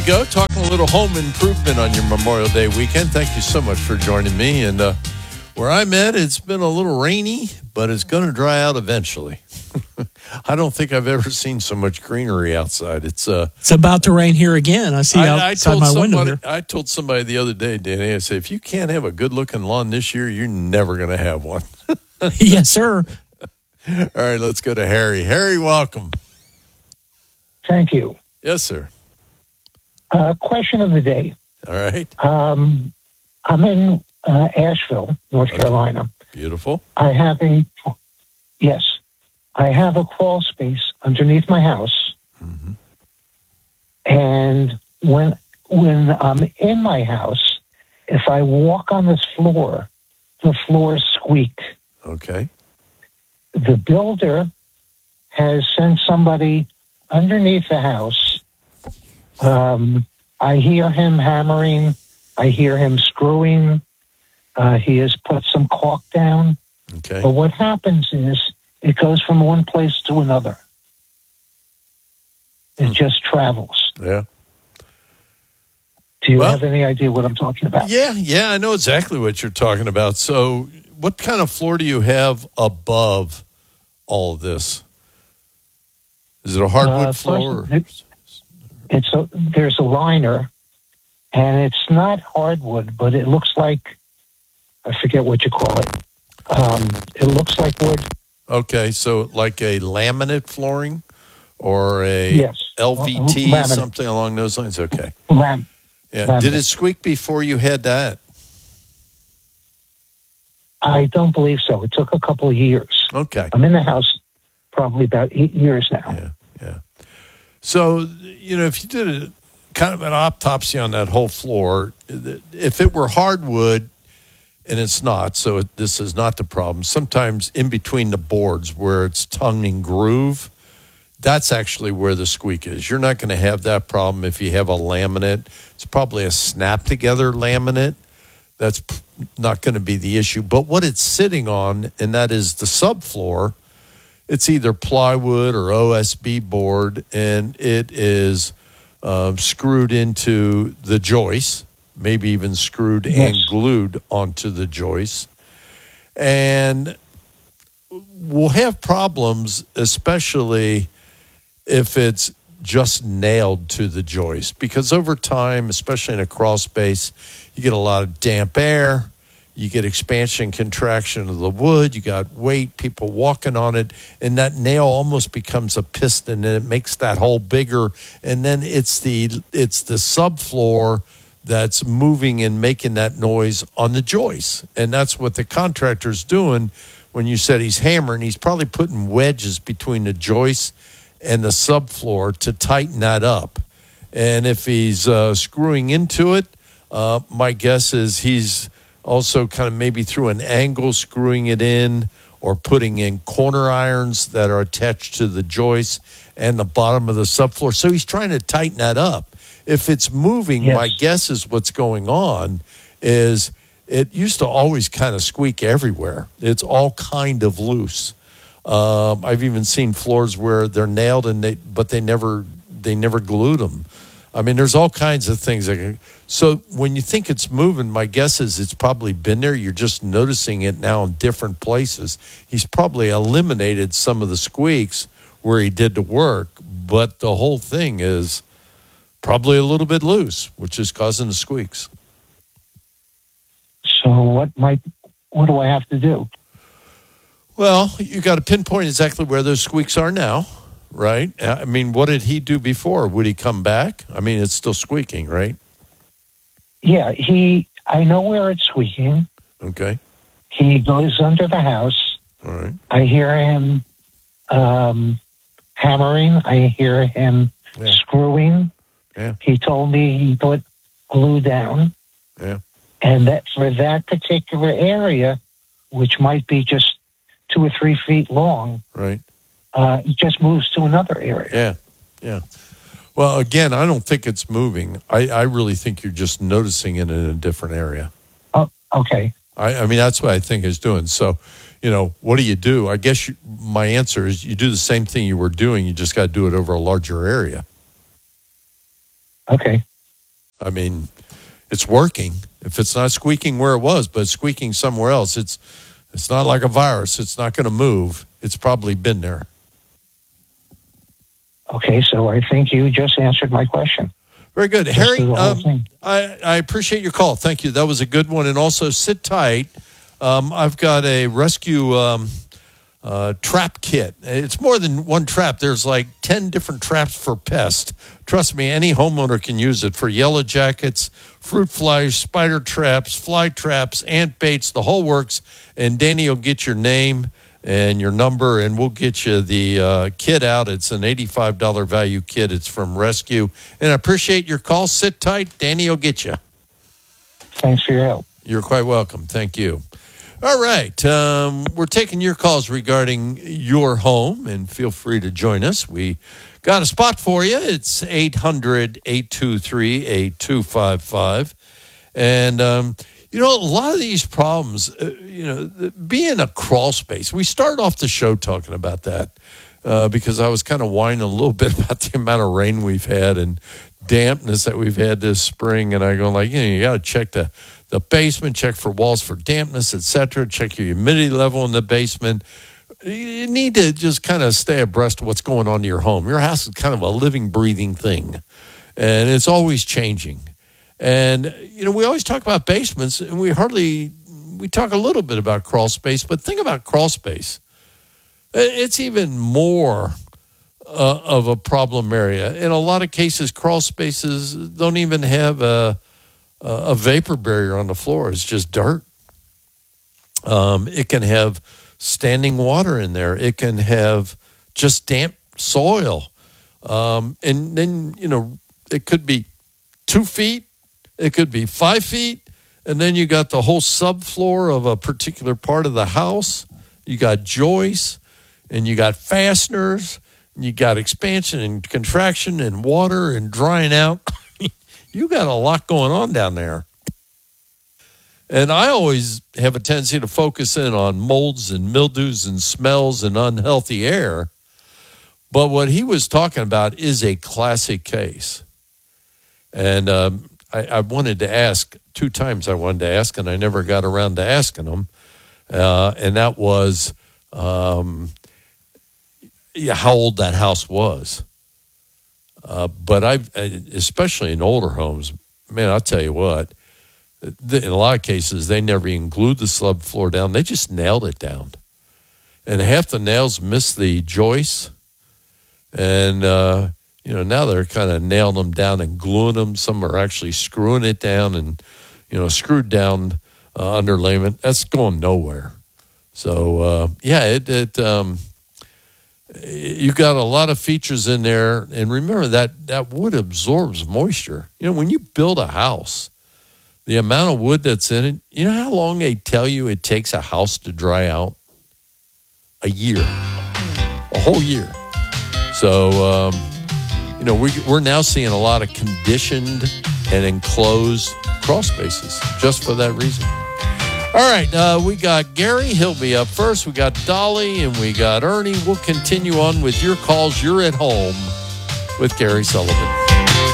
Go talking a little home improvement on your Memorial Day weekend. Thank you so much for joining me. And where I'm at, it's been a little rainy, but it's going to dry out eventually. I don't think I've ever seen so much greenery outside. It's about to rain here again. I see outside my window here. I told somebody the other day, Danny, I said, if you can't have a good-looking lawn this year, you're never going to have one. Yes, sir. All right, let's go to Harry. Harry, welcome. Thank you. Yes, sir. Question of the day. All right. I'm in Asheville, North Carolina. Beautiful. I have a crawl space underneath my house. Mm-hmm. And when I'm in my house, if I walk on this floor, the floors squeak. Okay. The builder has sent somebody underneath the house. I hear him hammering. I hear him screwing. He has put some caulk down. Okay. But what happens is it goes from one place to another. It just travels. Yeah. Do you have any idea what I'm talking about? Yeah, I know exactly what you're talking about. So what kind of floor do you have above all of this? Is it a hardwood floor? There's a liner, and it's not hardwood, but it looks like, I forget what you call it. It looks like wood. Okay, so like a laminate flooring or a LVT, laminate. Something along those lines? Okay. Yeah. Laminate. Did it squeak before you had that? I don't believe so. It took a couple of years. Okay. I'm in the house probably about 8 years now. Yeah. So, if you did kind of an autopsy on that whole floor, if it were hardwood, and it's not, so this is not the problem, sometimes in between the boards where it's tongue and groove, that's actually where the squeak is. You're not going to have that problem if you have a laminate. It's probably a snap-together laminate. That's not going to be the issue. But what it's sitting on, and that is the subfloor, it's either plywood or OSB board, and it is screwed into the joist, maybe even screwed and glued onto the joist. And we'll have problems, especially if it's just nailed to the joist, because over time, especially in a crawl space, you get a lot of damp air. You get expansion, contraction of the wood. You got weight, people walking on it, and that nail almost becomes a piston, and it makes that hole bigger. And then it's the subfloor that's moving and making that noise on the joist, and that's what the contractor's doing. When you said he's hammering, he's probably putting wedges between the joist and the subfloor to tighten that up. And if he's screwing into it, my guess is he's also kind of maybe through an angle screwing it in or putting in corner irons that are attached to the joist and the bottom of the subfloor. So he's trying to tighten that up. If it's moving, my guess is what's going on is it used to always kind of squeak everywhere. It's all kind of loose. I've even seen floors where they're nailed but they never glued them. I mean, there's all kinds of things. So when you think it's moving, my guess is it's probably been there. You're just noticing it now in different places. He's probably eliminated some of the squeaks where he did the work, but the whole thing is probably a little bit loose, which is causing the squeaks. So what do I have to do? Well, you got to pinpoint exactly where those squeaks are now. Right? I mean, what did he do before? Would he come back? I mean, it's still squeaking, right? Yeah, I know where it's squeaking. Okay. He goes under the house. All right. I hear him hammering. I hear him screwing. Yeah. He told me he put glue down. Yeah. And that for that particular area, which might be just 2 or 3 feet long, right? It just moves to another area. Yeah. Well, again, I don't think it's moving. I really think you're just noticing it in a different area. Oh, okay. I mean, that's what I think it's doing. So, what do? I guess my answer is you do the same thing you were doing. You just got to do it over a larger area. Okay. I mean, it's working. If it's not squeaking where it was, but it's squeaking somewhere else, it's not like a virus. It's not going to move. It's probably been there. Okay, so I think you just answered my question. Very good. Harry, I appreciate your call. Thank you. That was a good one. And also, sit tight. I've got a rescue trap kit. It's more than one trap. There's like 10 different traps for pests. Trust me, any homeowner can use it for yellow jackets, fruit flies, spider traps, fly traps, ant baits, the whole works. And Danny will get your name and your number, and we'll get you the kit out. It's an $85 value kit. It's from Rescue. And I appreciate your call. Sit tight. Danny will get you. Thanks for your help. You're quite welcome. Thank you. All right. We're taking your calls regarding your home, and feel free to join us. We got a spot for you. It's 800-823-8255. And, a lot of these problems, being a crawl space, we started off the show talking about that because I was kind of whining a little bit about the amount of rain we've had and dampness that we've had this spring. And I go you got to check the basement, check for walls for dampness, etc. Check your humidity level in the basement. You need to just kind of stay abreast of what's going on in your home. Your house is kind of a living, breathing thing, and it's always changing. And, we always talk about basements, and we talk a little bit about crawl space, but think about crawl space. It's even more of a problem area. In a lot of cases, crawl spaces don't even have a vapor barrier on the floor. It's just dirt. It can have standing water in there. It can have just damp soil. And then, it could be 2 feet. It could be 5 feet. And then you got the whole subfloor of a particular part of the house. You got joists, and you got fasteners, and you got expansion and contraction and water and drying out. You got a lot going on down there. And I always have a tendency to focus in on molds and mildews and smells and unhealthy air. But what he was talking about is a classic case. And I wanted to ask, 2 times I wanted to ask, and I never got around to asking him. And that was how old that house was. But especially in older homes, man, I'll tell you what, in a lot of cases, they never even glued the subfloor down. They just nailed it down. And half the nails missed the joists. And, now they're kind of nailing them down and gluing them. Some are actually screwing it down and, screwed down underlayment. That's going nowhere. So, you got a lot of features in there. And remember that wood absorbs moisture. When you build a house, the amount of wood that's in it, you know how long they tell you it takes a house to dry out? A year. A whole year. So, we're now seeing a lot of conditioned and enclosed crawl spaces just for that reason. All right, we got Gary. He'll be up first. We got Dolly and we got Ernie. We'll continue on with your calls. You're at home with Gary Sullivan.